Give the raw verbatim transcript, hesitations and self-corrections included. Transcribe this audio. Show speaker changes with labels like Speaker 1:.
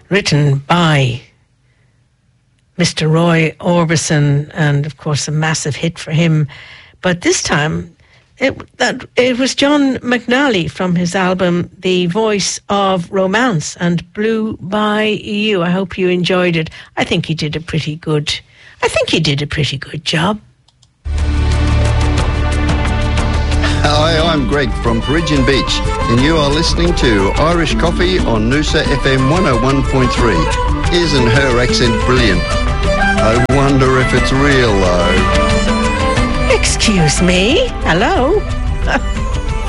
Speaker 1: written by Mister Roy Orbison, and of course a massive hit for him. But this time it, that, it was John McNally from his album The Voice of Romance and Blue by You. I hope you enjoyed it. I think he did a pretty good, I think he did a pretty good job.
Speaker 2: Hi, I'm Greg from Peregian Beach, and you are listening to Irish Coffee on Noosa F M one oh one point three. Isn't her accent brilliant? I wonder if it's real, though.
Speaker 1: Excuse me? Hello?